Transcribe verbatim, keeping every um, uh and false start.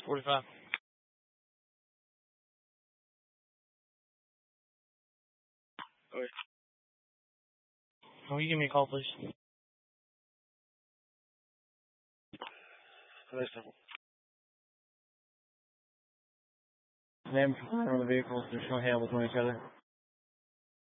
forty-five. Oh, wait. Oh, you give me a call, please. Listen. Name of the vehicles, they're showing hands with each other.